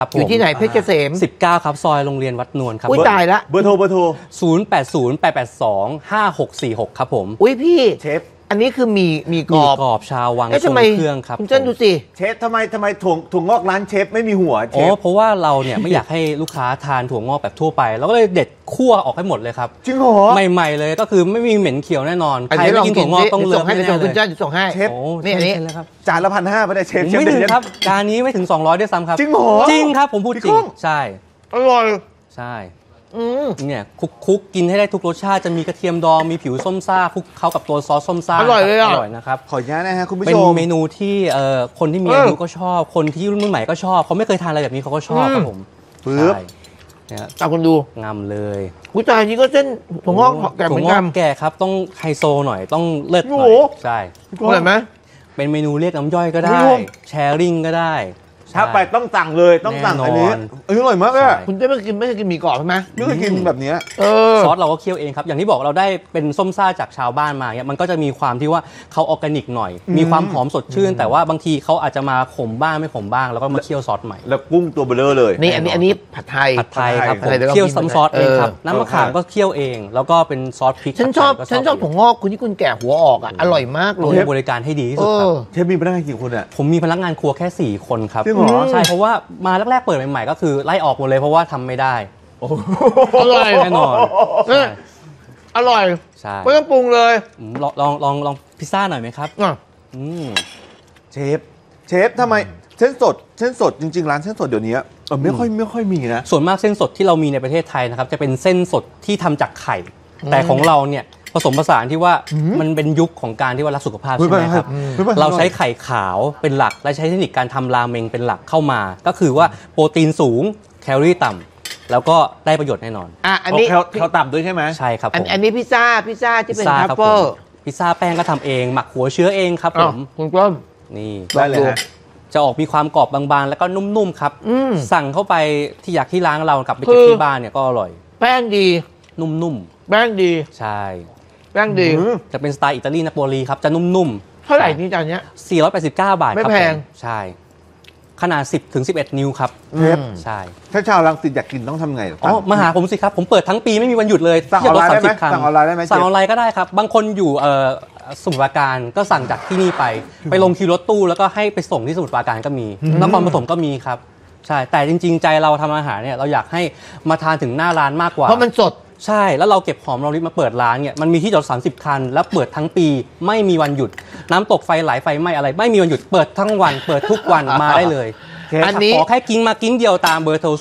อยู่ที่ไหนเพชรเกษม 19ครับซอยโรงเรียนวัดนวลครับอุ้ยตายละเบอร์โทร 0808825646ครับผมอุ้ยพี่เชฟอันนี้คือมีกรอบชาววังทรงเครื่องครับคุณเจิ้นดูสิเชฟทำไมถั่วงอกร้านเชฟไม่มีหัวเชฟเพราะว่าเราเนี่ยไม่อยากให้ลูกค้าทานถั่วงอกแบบทั่วไปเราก็เลยเด็ดคั่วออกให้หมดเลยครับจริงเหรอใหม่ๆเลยก็คือไม่มีเหม็นเขียวแน่นอนใครไม่กินถั่วงอกต้องเลือกให้เลยคุณเจิ้นส่งให้เชฟนี่อันนี้จานละ1,500ไม่ได้เชฟไม่ถึงครับจานนี้ไม่ถึง200ด้วยซ้ำครับจริงเหรอจริงครับผมพูดจริงใช่อร่อยใช่เนี่ยคุกกินให้ได้ทุกรสชาติจะมีกระเทียมดองมีผิวส้มซ่าคลุกเข้ากับตัวซอสส้มซ่าอร่อยเลยอร่อยนะครับขออนุญาตนะฮะคุณผู้ชมเป็นเมนูที่คนที่มีอายุก็ชอบคนที่รุ่นใหม่ก็ชอบเขาไม่เคยทานอะไรแบบนี้เขาก็ชอบครับผมปึ๊บเนี่ยตามคนดูงามเลยกุ้ยจานนี้ก็เส้นถั่วงอกแก่เหมือนกันแก่ครับต้องไฮโซหน่อยต้องเลิศหน่อยใช่อร่อยไหมเป็นเมนูเรียกน้ำย่อยก็ได้แชร์ริ่งก็ได้ถ้าไปต้องสั่งเลยต้องสั่งอันนี้อร่อยมากเลยคุณจะไม่เคยกินหมี่กรอบใช่ไหมไม่เคยกินแบบนี้ซอสเราก็เคี่ยวเองครับอย่างที่บอกเราได้เป็นส้มซ่าจากชาวบ้านมาเนี่ยมันก็จะมีความที่ว่าเขาออร์แกนิกหน่อยมีความหอมสดชื่นแต่ว่าบางทีเขาอาจจะมาขมบ้างไม่ขมบ้างแล้วก็มาเคี่ยวซอสใหม่แล้วกุ้งตัวเบลอเลยนี่อันนี้ผัดไทยครับเคี่ยวซ้ำซอสเองครับน้ำมะขามก็เคี่ยวเองแล้วก็เป็นซอสพริกฉันชอบถั่วงอกคุณที่คุณแกะหัวออกอร่อยมากเลยบริการให้ดีที่สุดครับเชฟมีพนักงานกี่คนอ่ะผมมีพนักงานครัวแค่4คนครับใช่เพราะว่ามาแรกๆเปิดใหม่ๆก็คือไล่ออกหมดเลยเพราะว่าทำไม่ได้อร่อยแน่นอนอร่อยใช่ไม่ต้องปรุงเลยลองพิซซ่าหน่อยไหมครับเชฟทำไมเส้นสดจริงๆร้านเส้นสดเดี๋ยวนี้ไม่ค่อยมีนะส่วนมากเส้นสดที่เรามีในประเทศไทยนะครับจะเป็นเส้นสดที่ทำจากไข่แต่ของเราเนี่ยผสมผสานที่ว่ามันเป็นยุคของการที่ว่ารักสุขภาพใช่ไหมครับเราใช้ไข่ขาวเป็นหลักและใช้เทคนิคการทำราเมงเป็นหลักเข้ามาก็คือว่าโปรตีนสูงแคลอรี่ต่ำแล้วก็ได้ประโยชน์แน่นอนอันนี้เขาต่ำด้วยใช่ไหมใช่ครับผมอันนี้พิซซ่าที่เป็นทัฟเฟิลพิซซ่าแป้งก็ทำเองหมักหัวเชื้อเองครับผมคุณก้มนี่ได้เลยจะออกมีความกรอบบางๆแล้วก็นุ่มๆครับสั่งเข้าไปที่อยากที่ร้านเรากลับไปเก็บที่บ้านเนี่ยก็อร่อยแป้งดีนุ่มๆแป้งดีใช่แป้งดีจะเป็นสไตล์อิตาลีนาโปลีครับจะนุ่มๆเท่าไหร่นี่จานนี้ 489 บาทไม่แพงใช่ขนาด10 ถึง 11 นิ้วครับใช่ถ้าชาวรังสิตอยากกินต้องทำไงมาหาผมสิครับผมเปิดทั้งปีไม่มีวันหยุดเลยสั่งออนไลน์ได้ไหมสั่งออนไลน์ได้ไหมสั่งออนไลน์ก็ได้ครับบางคนอยู่สมุทรปราการก็สั่งจากที่นี่ไปลงคิวรถตู้แล้วก็ให้ไปส่งที่สมุทรปราการก็มีนครปฐมก็มีครับใช่แต่จริงๆใจเราทำอาหารเนี่ยเราอยากให้มาทานถึงหน้าร้านมากกว่าเพราะมันสดใช่แล้วเราเก็บหอมรอมริบมาเปิดร้านเนี่ยมันมีที่จอด30 คันแล้วเปิดทั้งปีไม่มีวันหยุดน้ำตกไฟไหลไฟไหม้อะไรไม่มีวันหยุดเปิดทั้งวันเปิดทุกวันมาได้เลยอันนี้ขอแค่กิ้งมากิ้งเดียวตามเบอร์โทร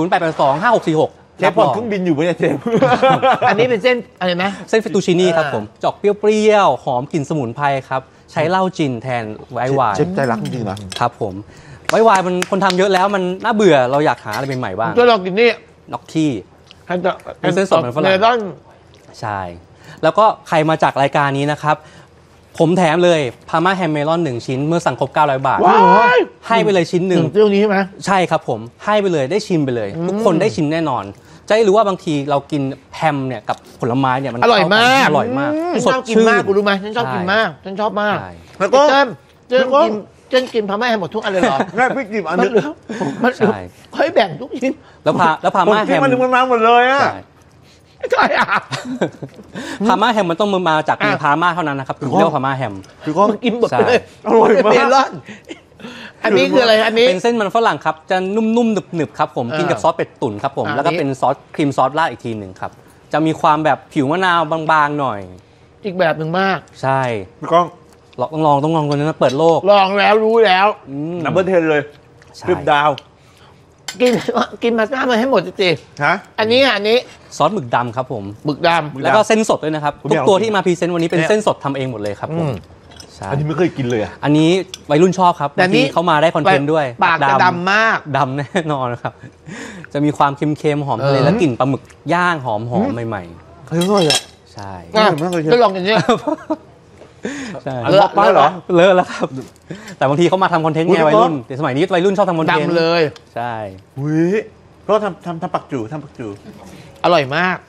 0808825646 เชฟผ่อนเครื่องบินอยู่ไหมเนี่ยเชฟอันนี้เป็นเส้นอะไรนะเส้นเฟตตูชินี่ครับผมจอกเปรี้ยวๆหอมกลิ่นสมุนไพรครับใช้เหล้าจินแทนไวน์วายเชฟใจรักจริงๆนะครับผมไวน์วายมันคนทำเยอะแล้วมันน่าเบื่อเราอยากหาอะไรใหม่ๆบ้างก็ลองกินนี่น็อกกี้เป็นเส้นสดเหมือนฝรั่งใช่แล้วก็ใครมาจากรายการนี้นะครับผมแถมเลยพาม่าแฮมเมลอน1ชิ้นเมื่อสั่งครบ900 บาทให้ไปเลยชิ้นหนึ่งเรื่องนี้ใช่ไหมใช่ครับผมให้ไปเลยได้ชิมไปเลยทุกคนได้ชิมแน่นอนจะได้รู้ว่าบางทีเรากินแฮมเนี่ยกับผลไม้เนี่ยมันอร่อยมากฉันชอบกินมากกูรู้ไหมฉันชอบกินมากฉันชอบมากแล้วก็เจนกินพาม่าแฮมหมดทุกอันเลยเหรอง่ายพี่กินอันนึงมันเฮ้ยแบ่งทุกชิ้นแล้วพาม่าแฮมมันมาหมดเลยอ่ะใช่พาม่าแฮมมันต้องมาจากพาม่าเท่านั้นนะครับถึงเรียกว่าพาม่าแฮมคือก็กินหมดเลยอร่อยมากอันนี้คืออะไรอันนี้เป็นเส้นมันฝรั่งครับจะนุ่มๆหนึบๆครับผมกินกับซอสเป็ดตุ๋นครับผมแล้วก็เป็นซอสครีมซอสราดอีกทีหนึ่งครับจะมีความแบบผิวมะนาวบางๆหน่อยอีกแบบหนึ่งมากใช่ต้องลองตัวนี้นะเปิดโลกลองแล้วรู้แล้วนัมเบอร์10เลย10 ดาวกินมาซ่ามาให้หมดจริงๆฮะอันนี้ซอสหมึกดำครับผมหมึกดำแล้วก็เส้นสดด้วยนะครับทุกตัวที่มาพรีเซนต์วันนี้เป็นเส้นสดทำเองหมดเลยครับผมอันนี้ไม่เคยกินเลยอันนี้วัยรุ่นชอบครับแต่นี้เขามาได้คอนเทนต์ด้วยปากดำมากดำแน่นอนครับจะมีความเค็มๆหอมทะเลและกลิ่นปลาหมึกย่างหอมใหม่ๆอร่อยอ่ะใช่ก็ลองกันเนี่ยใช่เลอะป้าเหรอเลอะแล้วครับแต่บางทีเขามาทำคอนเทนต์ไงวัยรุ่นแต่สมัยนี้วัยรุ่นชอบทำคอนเทนต์ดำเลยใช่ก็ทำปักจูอร่อยมาก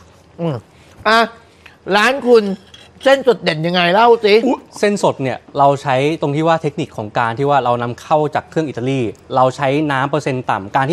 ร้านคุณเส้นสดเด่นยังไงเล่าสิเส้นสดเนี่ยเราใช้ตรงที่ว่าเทคนิคของการที่ว่าเรานำเข้าจากเครื่องอิตาลีเราใช้น้ำเปอร์เซ็นต์ต่ำการที่